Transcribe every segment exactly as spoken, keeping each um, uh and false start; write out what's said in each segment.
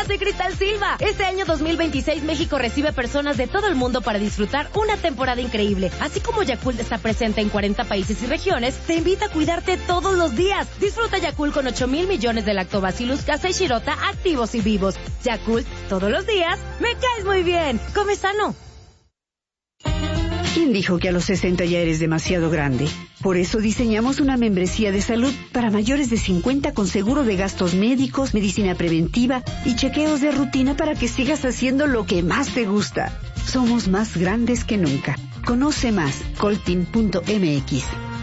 soy Cristal Silva. Este año dos mil veintiséis México recibe personas de todo el mundo para disfrutar una temporada increíble. Así como Yakult está presente en cuarenta países y regiones, te invita a cuidarte todos los días. Disfruta Yakult con ocho mil millones de lactobacillus casei shirota activos y vivos. Yakult, todos los días, me caes muy bien. Come sano. ¿Quién dijo que a los sesenta ya eres demasiado grande? Por eso diseñamos una membresía de salud para mayores de cincuenta con seguro de gastos médicos, medicina preventiva y chequeos de rutina para que sigas haciendo lo que más te gusta. Somos más grandes que nunca. Conoce más, coltin punto m x.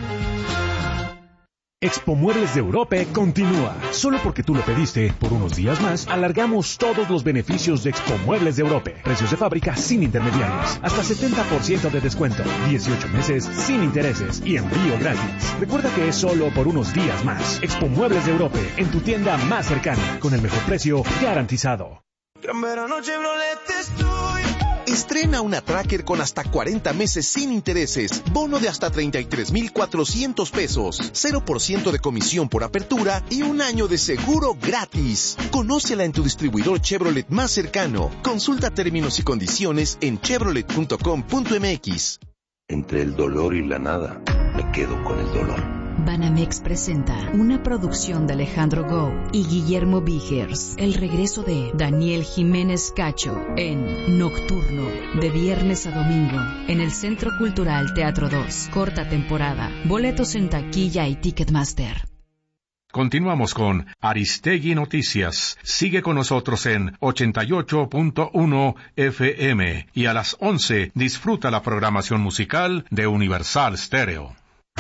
Expo Muebles de Europe continúa. Solo porque tú lo pediste, por unos días más, alargamos todos los beneficios de Expo Muebles de Europe. Precios de fábrica sin intermediarios. Hasta setenta por ciento de descuento. dieciocho meses sin intereses y envío gratis. Recuerda que es solo por unos días más. Expo Muebles de Europe, en tu tienda más cercana, con el mejor precio garantizado. Gran verano Chevrolet estoy. Estrena una Tracker con hasta cuarenta meses sin intereses, bono de hasta treinta y tres mil cuatrocientos pesos, cero por ciento de comisión por apertura y un año de seguro gratis. Conócela en tu distribuidor Chevrolet más cercano. Consulta términos y condiciones en chevrolet punto com punto m x. Entre el dolor y la nada, me quedo con el dolor. Banamex presenta una producción de Alejandro Gou y Guillermo Vigers, el regreso de Daniel Jiménez Cacho en Nocturno, de viernes a domingo, en el Centro Cultural Teatro dos, corta temporada, boletos en taquilla y Ticketmaster. Continuamos con Aristegui Noticias. Sigue con nosotros en ochenta y ocho punto uno F M y a las once disfruta la programación musical de Universal Stereo.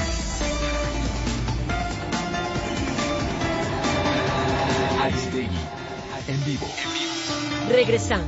Aristegui, en vivo. Regresamos.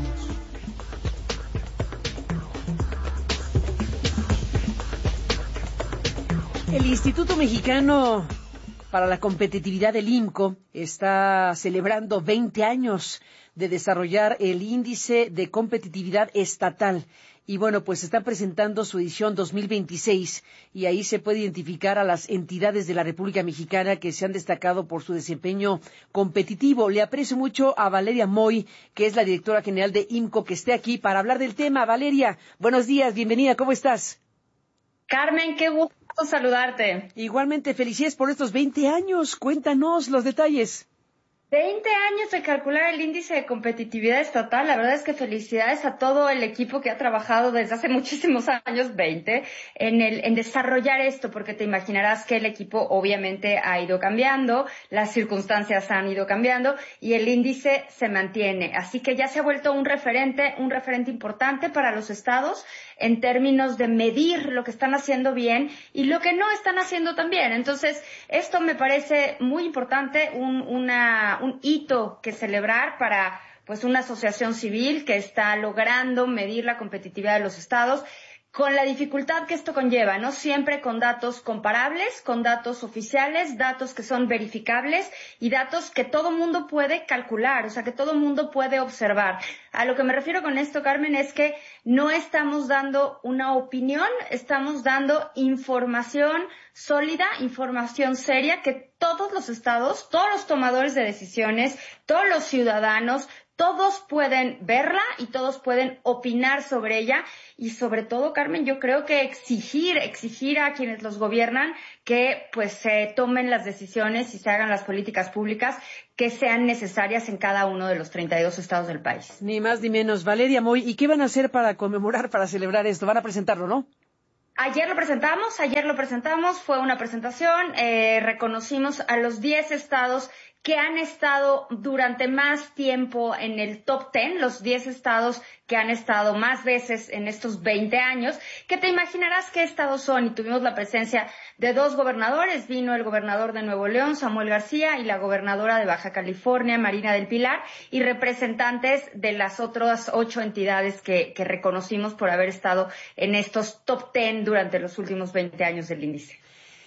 El Instituto Mexicano para la Competitividad del I M C O está celebrando veinte años de desarrollar el Índice de Competitividad Estatal. Y bueno, pues está presentando su edición dos mil veintiséis y ahí se puede identificar a las entidades de la República Mexicana que se han destacado por su desempeño competitivo. Le aprecio mucho a Valeria Moy, que es la directora general de I M C O, que esté aquí para hablar del tema. Valeria, buenos días, bienvenida, ¿cómo estás? Carmen, qué gusto saludarte. Igualmente, felicidades por estos veinte años. Cuéntanos los detalles. veinte años de calcular el índice de competitividad estatal. La verdad es que felicidades a todo el equipo que ha trabajado desde hace muchísimos años, veinte, en el en desarrollar esto, porque te imaginarás que el equipo obviamente ha ido cambiando, las circunstancias han ido cambiando y el índice se mantiene. Así que ya se ha vuelto un referente, un referente importante para los estados en términos de medir lo que están haciendo bien y lo que no están haciendo tan bien. Entonces, esto me parece muy importante, un, una, un hito que celebrar para pues una asociación civil que está logrando medir la competitividad de los estados, con la dificultad que esto conlleva, no siempre con datos comparables, con datos oficiales, datos que son verificables y datos que todo mundo puede calcular, o sea, que todo mundo puede observar. A lo que me refiero con esto, Carmen, es que no estamos dando una opinión, estamos dando información sólida, información seria, que todos los estados, todos los tomadores de decisiones, todos los ciudadanos, todos pueden verla y todos pueden opinar sobre ella y sobre todo, Carmen, yo creo que exigir, exigir a quienes los gobiernan que pues se tomen las decisiones y se hagan las políticas públicas que sean necesarias en cada uno de los treinta y dos estados del país. Ni más ni menos. Valeria Moy, ¿y qué van a hacer para conmemorar, para celebrar esto? Van a presentarlo, ¿no? Ayer lo presentamos, ayer lo presentamos, fue una presentación, eh, reconocimos a los diez estados que han estado durante más tiempo en el top ten, los diez estados que han estado más veces en estos veinte años, que te imaginarás qué estados son, y tuvimos la presencia de dos gobernadores, vino el gobernador de Nuevo León, Samuel García, y la gobernadora de Baja California, Marina del Pilar, y representantes de las otras ocho entidades que, que reconocimos por haber estado en estos top ten durante los últimos veinte años del índice.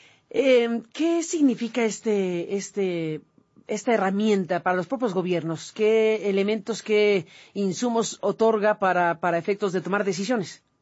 Eh, ¿Qué significa este, este esta herramienta para los propios gobiernos? ¿Qué elementos, qué insumos otorga para, para efectos de tomar decisiones?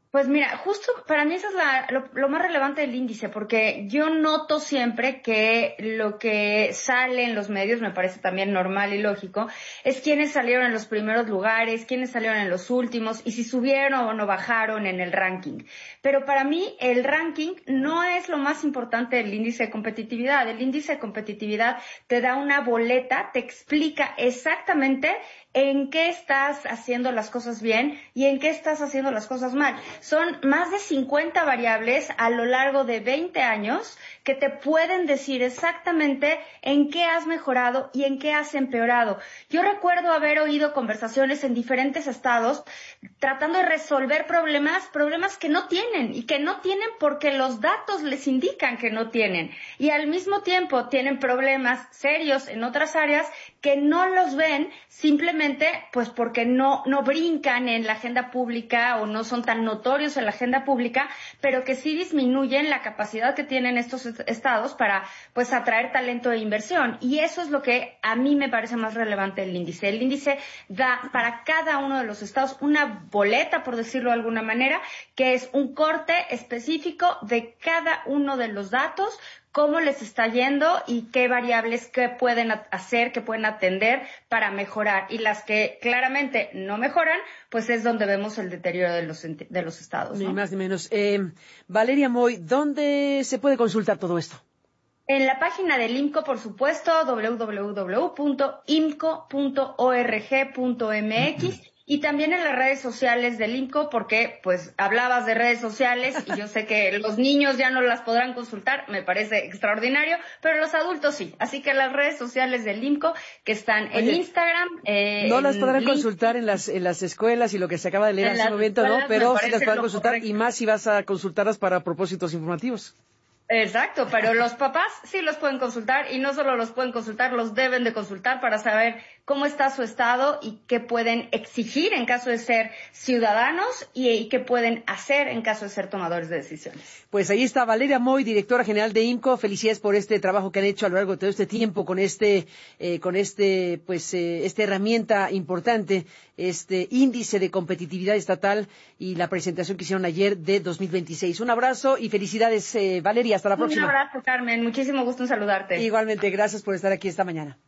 Pues mira, justo para mí eso es la, lo, lo más relevante del índice, porque yo noto siempre que lo que sale en los medios, me parece también normal y lógico, es quiénes salieron en los primeros lugares, quiénes salieron en los últimos y si subieron o no bajaron en el ranking. Pero para mí el ranking no es lo más importante del índice de competitividad. El índice de competitividad te da una boleta, te explica exactamente en qué estás haciendo las cosas bien y en qué estás haciendo las cosas mal. Son más de cincuenta variables a lo largo de veinte años que te pueden decir exactamente en qué has mejorado y en qué has empeorado. Yo recuerdo haber oído conversaciones en diferentes estados tratando de resolver problemas, problemas que no tienen y que no tienen porque los datos les indican que no tienen. Y al mismo tiempo tienen problemas serios en otras áreas que no los ven simplemente pues porque no, no brincan en la agenda pública o no son tan notorios en la agenda pública, pero que sí disminuyen la capacidad que tienen estos estados para pues atraer talento e inversión. Y eso es lo que a mí me parece más relevante del índice. El índice da para cada uno de los estados una boleta, por decirlo de alguna manera, que es un corte específico de cada uno de los datos, cómo les está yendo y qué variables que pueden hacer, que pueden atender para mejorar. Y las que claramente no mejoran, pues es donde vemos el deterioro de los, de los estados, ¿no? Ni más ni menos. Eh, Valeria Moy, ¿dónde se puede consultar todo esto? En la página del IMCO, por supuesto, doble u doble u doble u punto imco punto org punto m x. Y también en las redes sociales del IMCO, porque pues hablabas de redes sociales y yo sé que los niños ya no las podrán consultar, me parece extraordinario, pero los adultos sí. Así que las redes sociales del IMCO que están Oye, en Instagram. Eh, no las en podrán link, consultar en las en las escuelas y lo que se acaba de leer hace un momento, ¿no? Pero sí las podrán consultar correcto. Y más si vas a consultarlas para propósitos informativos. Exacto, pero los papás sí los pueden consultar y no solo los pueden consultar, los deben de consultar para saber cómo está su estado y qué pueden exigir en caso de ser ciudadanos y, y qué pueden hacer en caso de ser tomadores de decisiones. Pues ahí está Valeria Moy, directora general de IMCO. Felicidades por este trabajo que han hecho a lo largo de todo este tiempo con este, eh, con este, pues, eh, esta herramienta importante, este índice de competitividad estatal y la presentación que hicieron ayer de dos mil veintiséis. Un abrazo y felicidades, eh, Valeria. Hasta la próxima. Un abrazo, Carmen. Muchísimo gusto en saludarte. Igualmente, gracias por estar aquí esta mañana.